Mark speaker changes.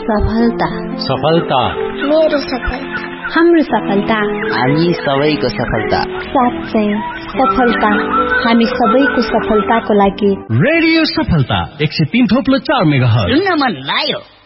Speaker 1: सफलता
Speaker 2: सफलता
Speaker 3: मेरो सफलता
Speaker 1: हाम्रो सफलता
Speaker 4: हामी सबैको सफलता
Speaker 1: साँच्चै सफलता हामी सबैको सफलताको लागि
Speaker 2: रेडियो सफलता 103.4 मेगाहर्ज
Speaker 4: सुन्न मन लाग्यो।